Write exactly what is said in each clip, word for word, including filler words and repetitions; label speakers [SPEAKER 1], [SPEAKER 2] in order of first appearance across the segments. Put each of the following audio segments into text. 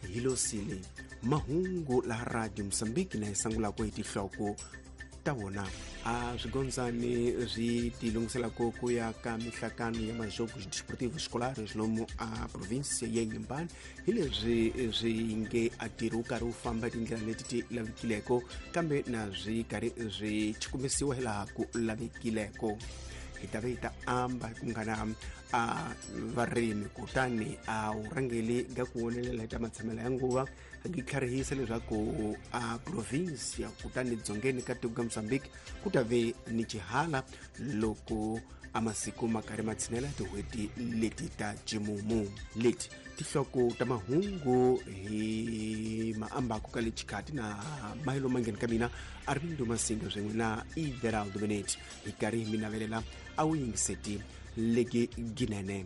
[SPEAKER 1] hilo sile mahungu la Radio Msambiki na isangula kwa itifloko tawona a zvigonzani zvitilungisela koko ya kamihlakano ya majogos desportivos escolares lomo a província ya Inhambane hilezvi zvinge atiri ukari ufamba tingira leti lavikileko kambe na zvikari zvichikumisiwa hilaku lavikileko hitaveta amba kungana a varimi kutani a urangeli ga kuonelela ita matsamela ya nguva gikharihisa leswaku a provincia kutani dzongeni katiga Msambiki kutave ni chihala loko amasiku makari matsinela tihweti leti ta cimumu leti tihloko ta mahungu hi maamba kukali chikati na mahilo mangeni kamina arvindu masinga zwengu na Iveraldo Benete hikari minavelela awingiseti legi ginene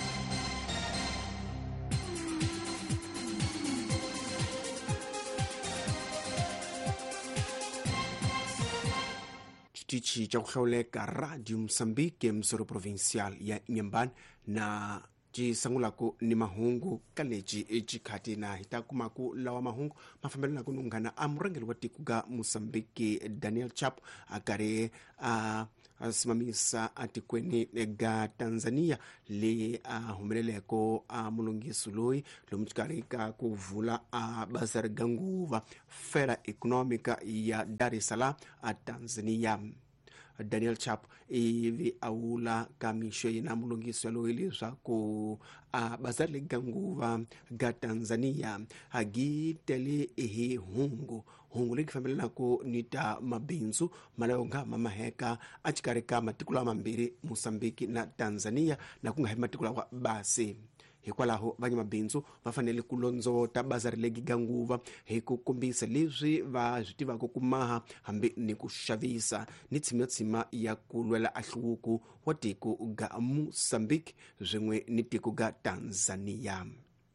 [SPEAKER 1] chitichi cha kuhlawuleka Radio Msambiki msoro provincial ya Inhambane na cisangulako ni mahungu kaleji chikati na hitakumaku lawa mahungu mafambelana kunungana amurangeli wa tiku ga Msambiki Daniel Chap akare a uh, simamisa atikweni ga Tanzania li uh, humeleleko a uh, mulungisu lui lomchikari ka kuvula a uh, bazar ganguva fera ekonomika ya Dar es Salaam a Tanzania. Daniel Chap ivi aula kamisho ina mulungiso aloelezwa ku a bazari ganguva ga Tanzania agitele ehe hungu hungu leki familia ko nita mabinzu malaonga mamaheka achikareka matikula mambiri Mosambiki na Tanzania na kunga matikula wa basi hikwalaho vanya mabinzu vafanele kulonzo ta bazari legi ganguva hikukumbisa leswi va zvitiva kukumaha hambi ni kushavisa ni tsimyatsima ya kulwela ahluku wa tiku ga Mosambiki zwin'we ni tiku ga Tanzania.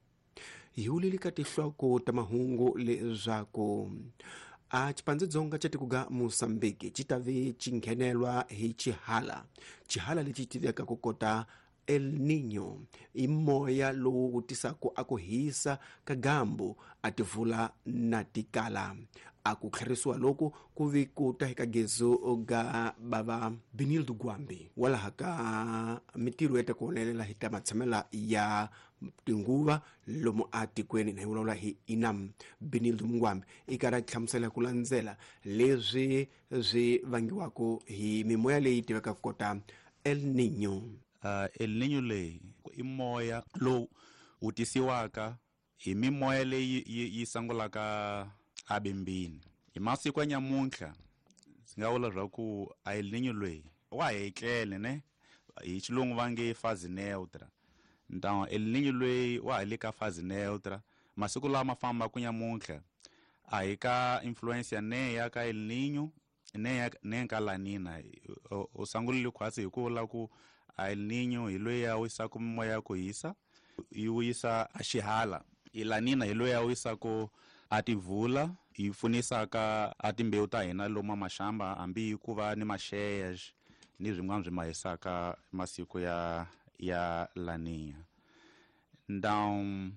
[SPEAKER 1] Yuli likati hloko ta mahungu lezwako a chipandzedzonga cha tiku ga Mosambiki chitave chinkhenelwa hi chihala chihala leci tiveka kukota El Niño imoya lowu kutisako akuhisa kagambo ativula na tikala akukharisiwa loko kuvikuta hikagezo ga baba Benildo Gwambi wala haka mitiru yata kuonelela hita matsamela ya tinguva lomo atikweni na hiwula hi inam Benildo Gwambi ikara khamsela kulanzela lezwi zwi vangiwako hi mimoya leyi tiveka kukota El Niño.
[SPEAKER 2] Uh, El Niño leyi i moya lowu wu tisiwaka hi mimoya leyi yi sangulaka abimbini hi masiku ya nyamuntlha ndzi nga vula leswaku a El Niño leyi wa hetlele ne hi xilungu va nge phase neutra ntawa El Niño leyi wa le ka phase neutra masiku lama famba ku nyamuntlha a hi ka influence ya ne ya ka El Niño ne ya ne ka La Nina o sangulile kwasi hi ku la ku El Niño ilo ya wisa ku moya ko hisa iwisa axihala La Nina ilo ya wisa ko ativula ifunisa ka atimbewu ta hina loma mashamba ambi kuva ni masheyas ni zwin'wana swi mahisaka masiku ya ya La Nina ndam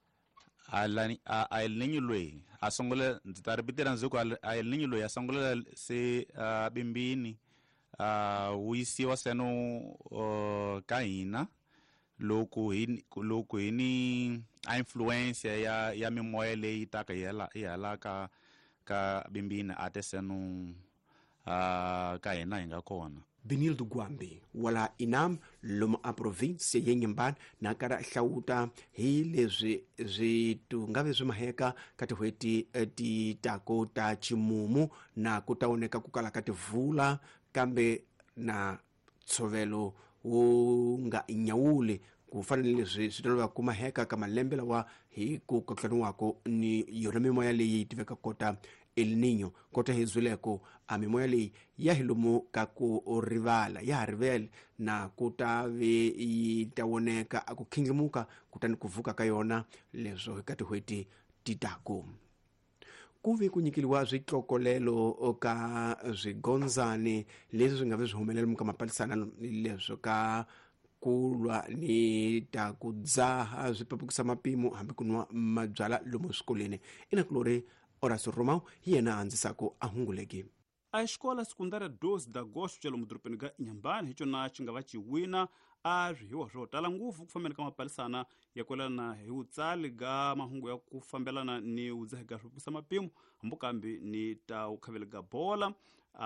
[SPEAKER 2] a El Niño loyi a sungula ndzi ta ripitela ndzi ku a El Niño loyi a sungula se bimbini uh wisiwa seno uh, ka hina loko hi loko hi ni influence ya ya mimoya leyi taka yela yela ka ka bimbini ate seno uh, ka hina hinga kona.
[SPEAKER 1] Benildo Gwambi wala inam lomo a provincia ya Inhambane na kara hlauta hi leswi zwi tungave zwi maheka kati hweti ti tako ta chimumu na kutaoneka kukala kati vula kambe na tshovelo wu nga inyawule kufanele leswi switolova kumaheka kama lembela wa hi ku kotlaniwako ni yona mimoya leyi tiveka kota El Niño kota hizuleko a mimoya leyi ya hilomo ka ku rivala ya rivel na kutave itawoneka akukhingimuka kutani kuvuka ka yona leswo hikati hweti titako kuvi kunyikiliwa zwitlokolelo ka zwigonzane leswi swi nga ve swi humelela muka mapalisana leswo ka kulwa ni ta kudzaha swipapukisa mapimo hambi kunwa mabyala lomu swikolweni inakulore Horacio Romão yena andzisako ahunguleki.
[SPEAKER 3] A escola secundária doze de agosto chelo mudorobeni ga Inhambane hicho na chingava chiwina a zwihiwa swo tala nguvu kufambela ka mapalisana ya kwelana hi utsali ga mahungu ya kufambelana ni udzahi ga swipukisa mapimo hambukambi ni ta ukhavela ga bola.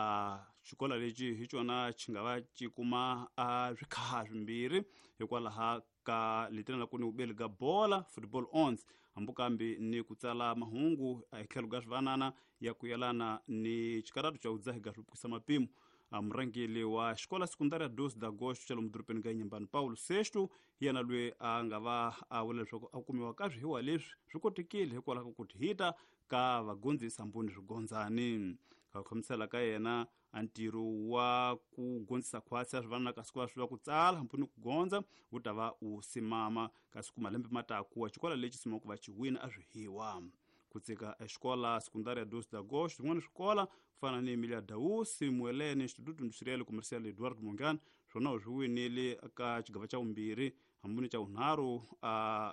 [SPEAKER 3] a xikola lexi hi xona xi nga va xi kuma a swikhaha swimbirhi hikwalaha ka letina la ku ni ubeli ga bola football ons hambukambi ni ku tsala mahungu a hi tlhelo ga swivanana ya ku yelana ni xikaratu xa udzahi ga swipukisa mapimo. murangeli wa xikola secundária doze de agosto chelo mudorobeni ga Inhambane Paulo sexto yena lwe a nga va a vula leswaku a kumiwa ka swihiwa leswi swi kotekile hikwalaho ka ku hita ka vagondzisi hambuni swigondzani. Ka khomisela ka yena a ntirho wa ku gondzisa khwatsi ya swivanana ka swikola swi va ku tsala hambuni ku gondza wu ta va u simama kasi ku malembe mataku wa xikola lexi simama ku va xi wina a swihiwa. Ku tsika escola secundária doze de agosto swin'wana swikola ku fana ni Emilia Dausi Muelene Instituto Industrial Comercial Eduardo Mongane swona swi winile ka xigava xa vumbirhi hambuni xa vunharhu a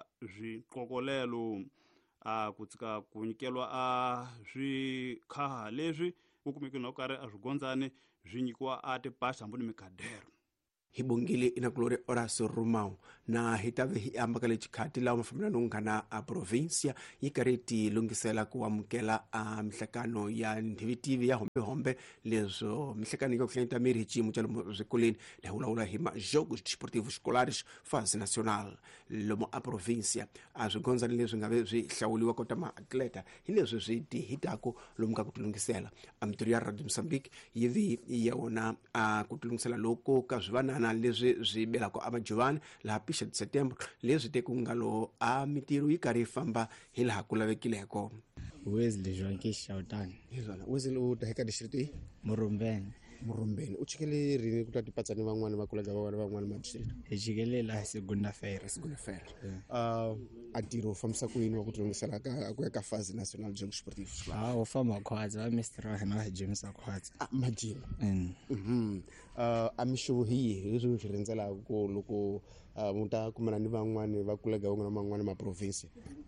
[SPEAKER 3] swikokolelo a ku tsika ku nyikelwa a swikhaha leswi ku kumekile na ku karhi a swigondzani swi nyikiwa a tipasi hambuni mikadero.
[SPEAKER 1] Hi bongile inakulore Horacio Romão na hitave hi ambaka le chikhati lawa mafambelano ngana a provincia yi karhi ti lungisela ku amukela a mihlakano ya ntivitivi ya hombe hombe leswo mihlakano ya ku hlenta miri hi chimo cha lomu swikoleni le hulahula hi majogos desportivos escolares fase nacional lomu a provincia a swigondzani leswi nga ve swi hlawuliwa kota maatleta hi leswi swi ti hitako lomu ka ku tilungisela. A mitirho ya Radio Moçambique yi vi ya wona a ku tilungisela loko ka swivanana leswi swi belako a majuvani laha pixa de setembro leswi te ku ngalo a mitirho yi karhi famba hi laha ku lavekileko.
[SPEAKER 4] Wesley Joankish Shautani.
[SPEAKER 1] Yizona Wesley u ta heka district yi
[SPEAKER 4] Murumbeni.
[SPEAKER 1] Murumbeni u chikele rini ku ta tipatsani van'wana va kulaga van'wana van'wana ma district
[SPEAKER 4] Hi chikelela Segunda Feira.
[SPEAKER 1] Segunda Feira. Uh a tiro fambisa ku yini wa ku tilungisela ka ku ya ka fase national jogos desportivos.
[SPEAKER 4] Ah u famba khwatsi va Mister Wahana wa James khwatsi.
[SPEAKER 1] Ah majima.
[SPEAKER 4] Mm.
[SPEAKER 1] Mhm. Uh a mishuvo hi leswi swi rindzela ku loko muta kumana ni van'wana va kulaga van'wana man'wana ma province.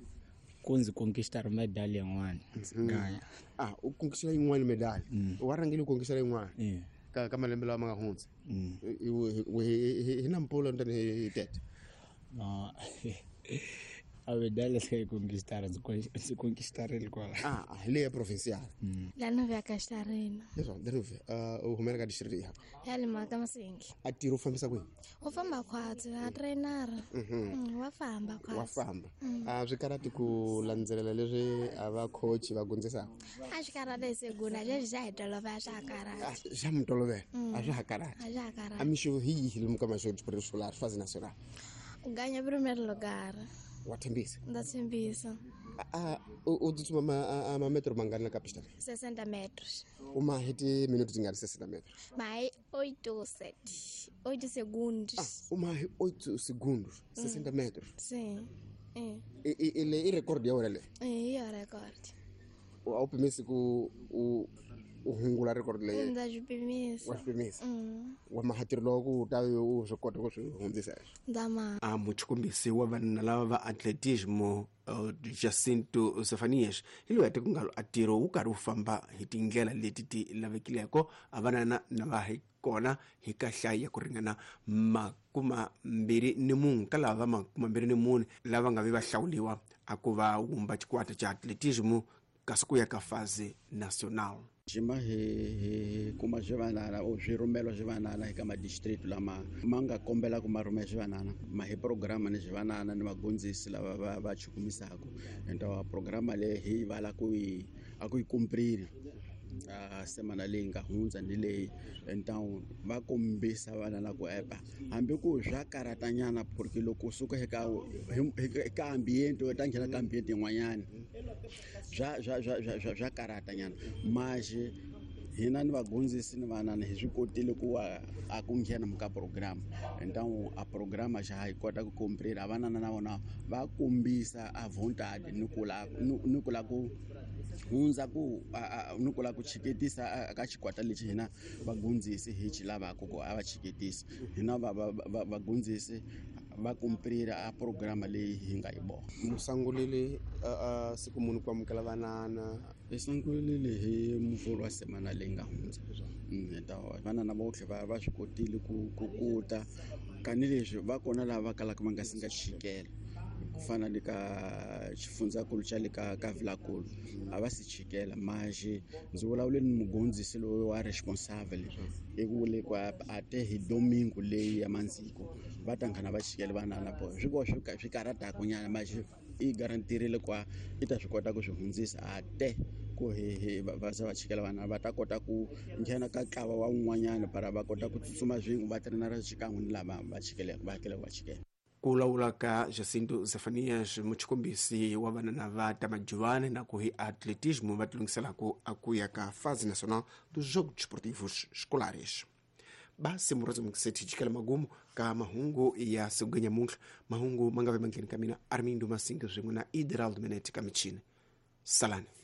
[SPEAKER 4] Kunzi conquistar medalha yin'wana. Ngaya.
[SPEAKER 1] Ah u conquistar yin'wana medalha. Wa rangile ku conquistar yin'wana.
[SPEAKER 4] Eh.
[SPEAKER 1] Ka ka malembe lawa ma nga hundza.
[SPEAKER 4] Mm.
[SPEAKER 1] Hi na mpolo ndani hi tete.
[SPEAKER 4] No. A medalha se conquistar se conquistar ele qual.
[SPEAKER 1] Ah, ele é provincial.
[SPEAKER 5] La novia Castarina.
[SPEAKER 1] Isso, da novia. Ah, o Romero ka district ya.
[SPEAKER 5] Yale maka masingi.
[SPEAKER 1] A tiro fambisa ku.
[SPEAKER 5] U famba khwatsi a trainer. Mhm. Wa famba khwatsi.
[SPEAKER 1] Wa famba. Ah, swi karati ku landzelela leswi a va coach va gondzisa.
[SPEAKER 5] A swi karati seguna leswi ja hitolova swa karati.
[SPEAKER 1] Ja mtolovela. A swi hakarati.
[SPEAKER 5] A swa karati.
[SPEAKER 1] A misho hi hi lomu ka masho desportivo fase nacional.
[SPEAKER 5] Uganya primeiro lugar.
[SPEAKER 1] Wathembisa.
[SPEAKER 5] Ndathembisa.
[SPEAKER 1] Ah, u tsutsuma ma ma metro mangani na capital?
[SPEAKER 5] sessenta metros.
[SPEAKER 1] Uma heti minutos tingari sessenta metros.
[SPEAKER 5] Mai oito sete. oito segundos.
[SPEAKER 1] Ah, uma oito segundos, sessenta metros.
[SPEAKER 5] Sim. É.
[SPEAKER 1] E ele e recorde ora le.
[SPEAKER 5] É, é recorde.
[SPEAKER 1] O ao permisso ku o o hungula record le.
[SPEAKER 5] Nda jupimisa.
[SPEAKER 1] Wa permisso.
[SPEAKER 5] Mm.
[SPEAKER 1] Wa mahatiri loku ta u swi kota ku swi hundzisa.
[SPEAKER 5] Ndama.
[SPEAKER 1] A muchikombisi wa vanhu lava va atletismo uh, Jacinto Sefanias hilo yate ku ngalo atiro u karhi u famba hi tindlela leti ti lavekileko a vana na na va hi kona hi ka hlayi ya ku ringana makuma mbirhi ni munhu ka lava makuma mbirhi ni mune lava nga vi va hlawuliwa a ku va wumba xikwata xa atletismo kasi ku ya ka fase nacional.
[SPEAKER 6] Jima he kuma jivanana o swirumelo jivanana eka ma district lama manga kombela ku marume jivanana ma he programa ni jivanana ni magondzisi lava va va chukumisako ento programa le hi vala ku yi a ku yi cumprir a semana leyi nga hundza ni leyi então va kombisa vana na ku epa hambi ku swa karatanyana porque loko suka eka eka ambiente u ta nghena ka ambiente yin'wanyana swa swa swa swa karatanyana maje hina ni vagondzisi ni vanana hi swi kotile ku a ku nghena muka program então a programa xa hi kota ku comprehend avanana na vona va kombisa a vontade ni ku la ni ku la ku hundza ku ni ku la ku chiketisa ka xikwata lexi hina vagondzisi hi xi lavaka ku a va chiketisa hina vagondzisi va comprehend a programa leyi hi nga yi boha.
[SPEAKER 1] Musangulile a siku munhu ku amukela vanana
[SPEAKER 6] isangulile hi muvhulu wa semana leyi nga hundza nta vanana votlhe va va swi kotile ku kuta kanileswi va kona lava kalaka va nga si nga chikela ku fana le ka xifundzakulu xa le ka ka Vilakulu a va si chikela maje ndzi vulavule ni mugondzisi loyi wa responsible ekule kwa ate hi domingo leyi ya manziko va ta nghana va chikela vanana po swi ko swi swi karata ku nyana maje i garantirile kwa i ta swi kota ku swi hundzisa ate ku he va za va chikela vana va ta kota ku nghena ka ntlawa wa un'wanyana para va kota ku tsutsuma zwin'we va trenara xikan'we ni lava va chikela va hakela va chikela.
[SPEAKER 1] Kulawula ka Jacinto Zefanias muchikombisi wa vanana va tamajuane na ku hi atletismo va tilungiselako akuya ka fase nacional dos jogos desportivos escolares. Basi murazo mkiseti chikala magumu ka mahungu ya seganya munkla mahungu mangave mangeni kamina Armindo Masinga zwingwe na Ideraldo Menete kamichine. Salani.